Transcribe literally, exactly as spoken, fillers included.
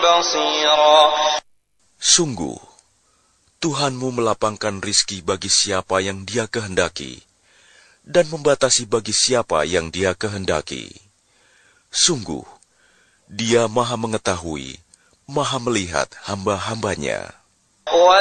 Sungguh, Tuhanmu melapangkan rizki bagi siapa yang Dia kehendaki, dan membatasi bagi siapa yang Dia kehendaki. Sungguh, Dia Maha Mengetahui, Maha Melihat hamba-hambanya.